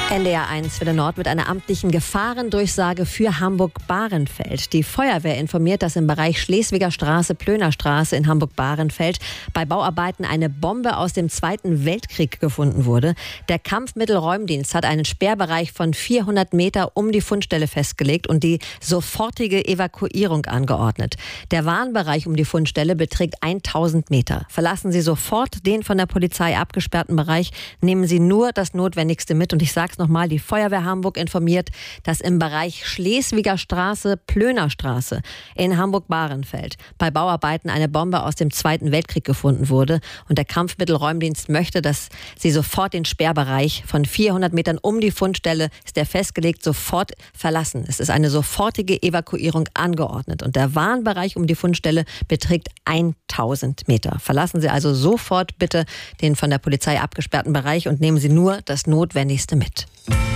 NDR1 Welle Nord mit einer amtlichen Gefahrendurchsage für Hamburg-Bahrenfeld. Die Feuerwehr informiert, dass im Bereich Schleswiger Straße, Plöner Straße in Hamburg-Bahrenfeld bei Bauarbeiten eine Bombe aus dem Zweiten Weltkrieg gefunden wurde. Der Kampfmittelräumdienst hat einen Sperrbereich von 400 Meter um die Fundstelle festgelegt und die sofortige Evakuierung angeordnet. Der Warnbereich um die Fundstelle beträgt 1000 Meter. Verlassen Sie sofort den von der Polizei abgesperrten Bereich. Nehmen Sie nur das Notwendigste mit. Und ich sage es nochmal, die Feuerwehr Hamburg informiert, dass im Bereich Schleswiger Straße, Plöner Straße in Hamburg-Bahrenfeld bei Bauarbeiten eine Bombe aus dem Zweiten Weltkrieg gefunden wurde. Und der Kampfmittelräumdienst möchte, dass Sie sofort den Sperrbereich von 400 Metern um die Fundstelle, ist der festgelegt, sofort verlassen. Es ist eine sofortige Evakuierung angeordnet. Und der Warnbereich um die Fundstelle beträgt 1000 Meter. Verlassen Sie also sofort bitte den von der Polizei abgesperrten Bereich und nehmen Sie nur das Notwendigste mit.